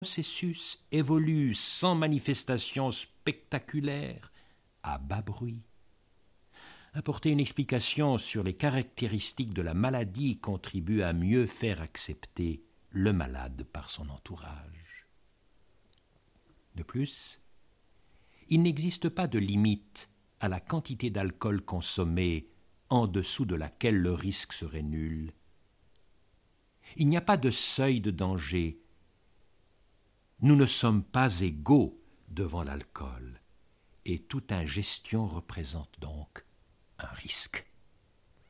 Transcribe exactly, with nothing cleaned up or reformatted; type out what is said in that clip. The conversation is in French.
processus évolue sans manifestation spectaculaire, à bas bruit. Apporter une explication sur les caractéristiques de la maladie contribue à mieux faire accepter le malade par son entourage. De plus, il n'existe pas de limite à la quantité d'alcool consommée en dessous de laquelle le risque serait nul. Il n'y a pas de seuil de danger. Nous ne sommes pas égaux devant l'alcool, et toute ingestion représente donc un risque.